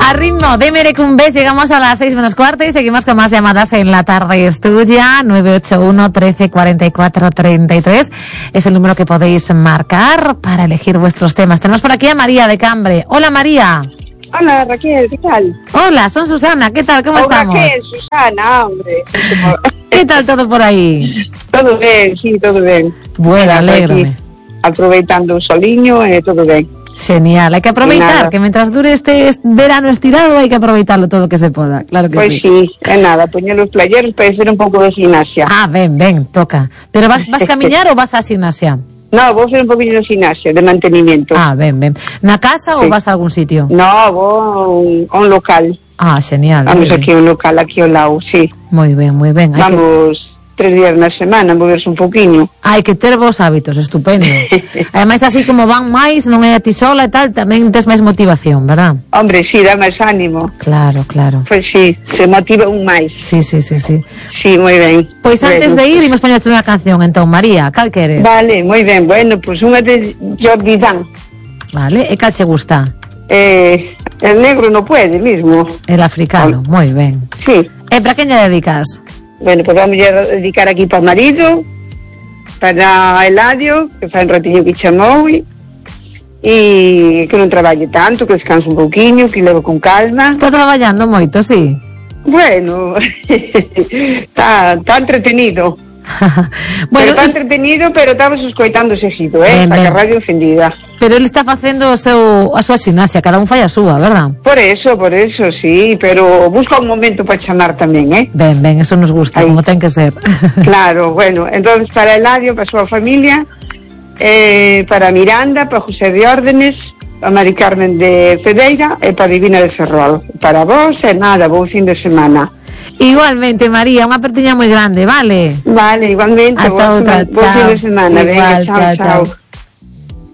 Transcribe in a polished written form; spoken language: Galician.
A ritmo de Merecumbés llegamos a las 6 menos cuarto y seguimos con más llamadas en La Tarde es Tuya. 981 13 44 33 es el número que podéis marcar para elegir vuestros temas. Tenemos por aquí a María de Cambre. Hola, María. Hola, Raquel, ¿qué tal? Hola, son Susana, ¿qué tal? ¿Cómo estamos? Raquel, Susana, hombre. ¿Qué tal todo por ahí? Todo bien, sí, todo bien. Bueno, alégrame. Aproveitando o soliño, todo ben. Genial, hay que aproveitar, que mientras dure este verano estirado hay que aproveitarlo todo lo que se poda, claro que pues sí. Pues sí, é nada, poñer os playeros para hacer un pouco de gimnasia. Ah, ven, toca. Pero vas camiñar ou vas a gimnasia? No, vou facer un poquinho de gimnasia, de mantenimiento. Ah, ven. Na casa ou vas a algún sitio? No, vou a un local. Ah, genial. Vamos aquí a un local, aquí ao lado, sí. Moi ben. Vamos 3 días na semana, moverse un poquinho. Hai que ter vos hábitos, estupendo. Ademais, así como van máis, non é a ti sola e tal, tamén tes máis motivación, verdad? Hombre, sí, dá máis ánimo. Claro. Pois sí, se motiva un máis. Sí. Sí, moi ben. Pois antes de ir, imos poñerte unha canción, entón, María, cal queres? Vale, moi ben, bueno, pois unha de Jordi Dan. Vale, e cal che gusta? El negro no puede mismo. El africano, moi ben. Sí. E para quen lle dedicas? Bueno, pues vamos a dedicar aquí para o marido, para Eladio, que fai un ratiño que chamou, e que non traballe tanto, que descanse un pouquiño, que leve con calma. Está traballando moito, sí? Bueno, está entretenido. Bueno, pero está entretenido, pero estamos escoitando seguido, está que a radio ofendida. Pero ele está facendo a súa gimnasia, cada un fai a súa, verdad? Por eso, sí, pero busca un momento para chamar tamén, Ben, eso nos gusta, como ten que ser. Claro, bueno, entonces para Eladio, para a súa familia, para Miranda, para José de Órdenes, para Mari Carmen de Fedeira e para Divina de Ferrol. Para vos, nada, bon fin de semana. Igualmente, María, unha apertiña moi grande, vale? Vale, igualmente. Ata outra, bon fin de semana. Igual, venga, chao.